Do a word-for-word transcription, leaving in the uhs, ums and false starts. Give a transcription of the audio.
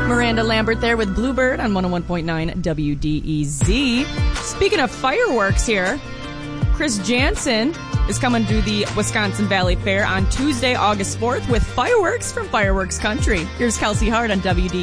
Miranda Lambert there with Bluebird on one oh one point nine W D E Z. Speaking of fireworks here, Chris Jansen is coming to the Wisconsin Valley Fair on Tuesday, August fourth with fireworks from Fireworks Country. Here's Kelsey Hart on W D E Z.